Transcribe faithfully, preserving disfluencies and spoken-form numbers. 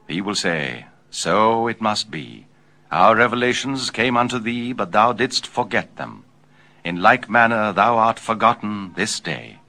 He will say, So it must be. Our revelations came unto thee, but thou didst forget them. In like manner thou art forgotten this day.